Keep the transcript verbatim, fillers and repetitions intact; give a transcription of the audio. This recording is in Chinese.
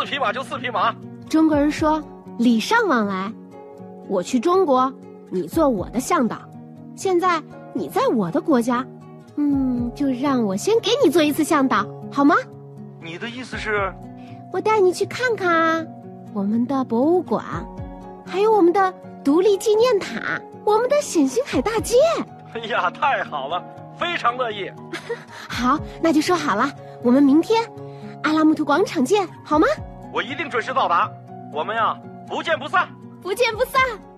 四匹马就四匹马。 中国人说礼尚往来，我去中国，你做我的向导。现在你在我的国家，嗯，就让我先给你做一次向导，好吗？ 你的意思是？ 我带你去看看啊，我们的博物馆，还有我们的独立纪念塔，我们的冼星海大街。 哎呀，太好了，非常乐意。 好，那就说好了，我们明天阿拉木图广场见，好吗？ 我一定准时到达，我们呀，不见不散。 不见不散。